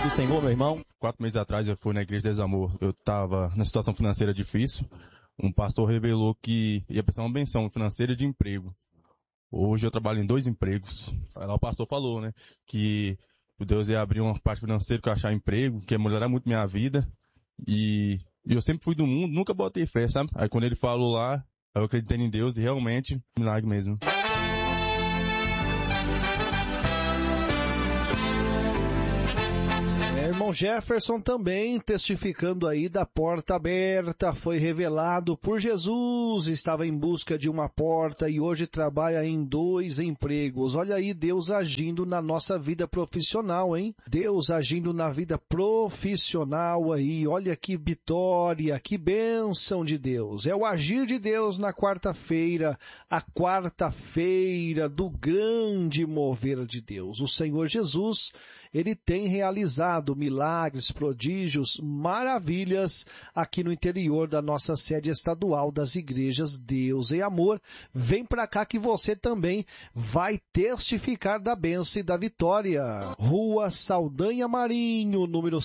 do Senhor, meu irmão. 4 meses atrás eu fui na Igreja Desamor. Eu estava na situação financeira difícil. Um pastor revelou que ia precisar uma benção financeira de emprego. Hoje eu trabalho em 2 empregos. Aí lá o pastor falou, né, que Deus ia abrir uma parte financeira que eu achar emprego, que ia melhorar muito minha vida. E eu sempre fui do mundo, nunca botei fé, sabe? Aí quando ele falou lá, eu acreditei em Deus e realmente, milagre mesmo. Irmão Jefferson também testificando aí da porta aberta, foi revelado por Jesus, estava em busca de uma porta e hoje trabalha em 2 empregos. Olha aí Deus agindo na nossa vida profissional, hein? Deus agindo na vida profissional aí, olha que vitória, que bênção de Deus. É o agir de Deus na quarta-feira, a quarta-feira do grande mover de Deus. O Senhor Jesus, Ele tem realizado milagres, prodígios, maravilhas aqui no interior da nossa sede estadual das igrejas Deus e Amor. Vem pra cá que você também vai testificar da bênção e da vitória. Rua Saldanha Marinho, número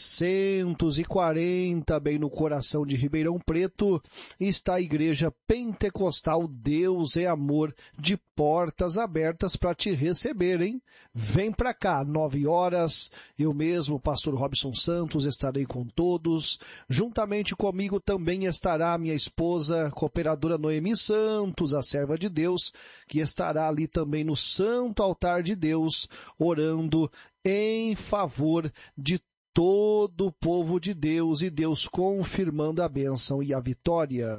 740, bem no coração de Ribeirão Preto, está a Igreja Pentecostal Deus e Amor, de portas abertas para te receber, hein? Vem pra cá, 9 horas, eu mesmo, pastor Robson Santos, estarei com todos. Juntamente comigo também estará minha esposa, cooperadora Noemi Santos, a serva de Deus, que estará ali também no Santo Altar de Deus, orando em favor de todo o povo de Deus e Deus confirmando a bênção e a vitória.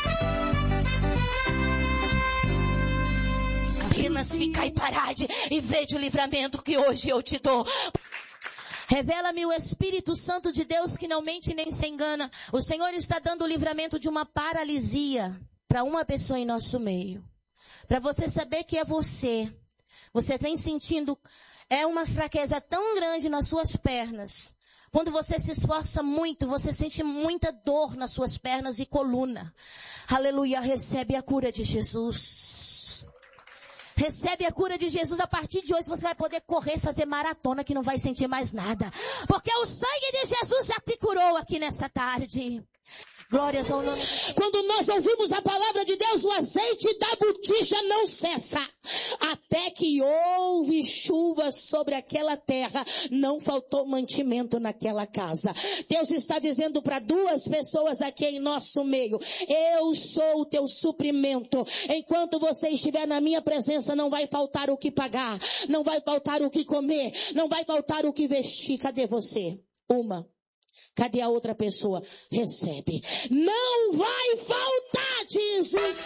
Apenas ficai parade e vede o livramento que hoje eu te dou. Revela-me o Espírito Santo de Deus que não mente nem se engana. O Senhor está dando o livramento de uma paralisia para uma pessoa em nosso meio. Para você saber que é você. Você vem sentindo uma fraqueza tão grande nas suas pernas. Quando você se esforça muito, você sente muita dor nas suas pernas e coluna. Aleluia, recebe a cura de Jesus. Recebe a cura de Jesus. A partir de hoje você vai poder correr, fazer maratona que não vai sentir mais nada. Porque o sangue de Jesus já te curou aqui nessa tarde. Glórias ao nome. Quando nós ouvimos a palavra de Deus, o azeite da botija não cessa. Até que houve chuva sobre aquela terra, não faltou mantimento naquela casa. Deus está dizendo para 2 pessoas aqui em nosso meio: eu sou o teu suprimento. Enquanto você estiver na minha presença, não vai faltar o que pagar, não vai faltar o que comer, não vai faltar o que vestir. Cadê você? Cadê a outra pessoa? Recebe. Não vai faltar, Jesus.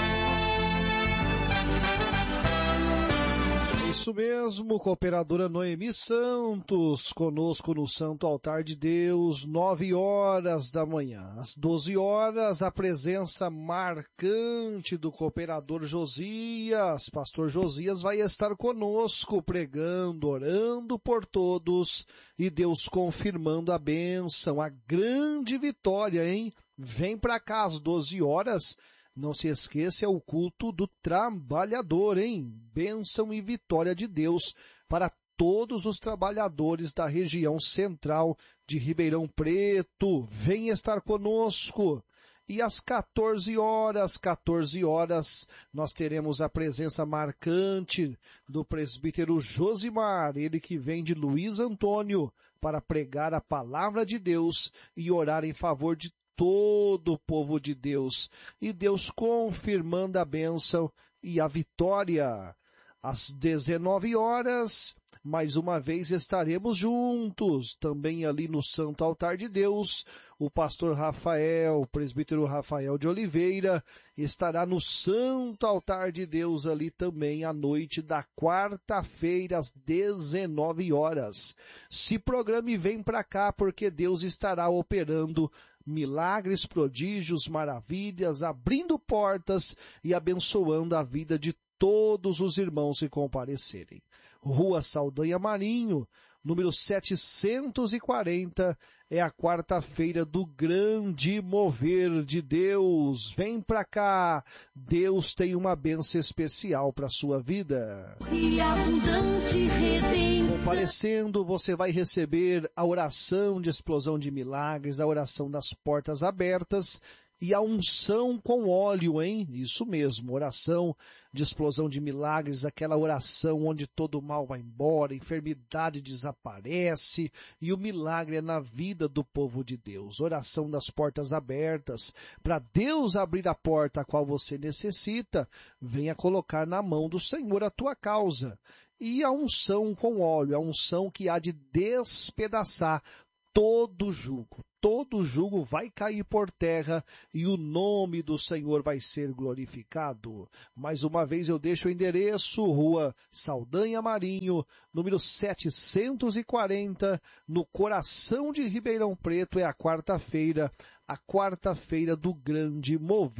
Isso mesmo, cooperadora Noemi Santos, conosco no Santo Altar de Deus, 9 horas da manhã. Às 12 horas, a presença marcante do cooperador Josias. Pastor Josias vai estar conosco, pregando, orando por todos e Deus confirmando a bênção, a grande vitória, hein? Vem pra cá às 12 horas. Não se esqueça, é o culto do trabalhador, hein? Bênção e vitória de Deus para todos os trabalhadores da região central de Ribeirão Preto. Vem estar conosco. E às 14 horas, nós teremos a presença marcante do presbítero Josimar, ele que vem de Luiz Antônio, para pregar a palavra de Deus e orar em favor de todo o povo de Deus, e Deus confirmando a bênção e a vitória. Às 19 horas, mais uma vez estaremos juntos, também ali no Santo Altar de Deus. O pastor Rafael, o presbítero Rafael de Oliveira, estará no Santo Altar de Deus ali também à noite da quarta-feira, às 19 horas. Se programe e vem para cá, porque Deus estará operando milagres, prodígios, maravilhas, abrindo portas e abençoando a vida de todos os irmãos que comparecerem. Rua Saldanha Marinho, número 740, é a quarta-feira do grande mover de Deus. Vem pra cá, Deus tem uma bênção especial para sua vida. E abundante redenção. Comparecendo, você vai receber a oração de explosão de milagres, a oração das portas abertas e a unção com óleo, hein? Isso mesmo, oração de explosão de milagres, aquela oração onde todo mal vai embora, a enfermidade desaparece e o milagre é na vida do povo de Deus. Oração das portas abertas, para Deus abrir a porta a qual você necessita, venha colocar na mão do Senhor a tua causa. E a unção com óleo, a unção que há de despedaçar todo jugo. Todo jugo vai cair por terra e o nome do Senhor vai ser glorificado. Mais uma vez eu deixo o endereço, Rua Saldanha Marinho, número 740, no coração de Ribeirão Preto. É a quarta-feira do grande mover.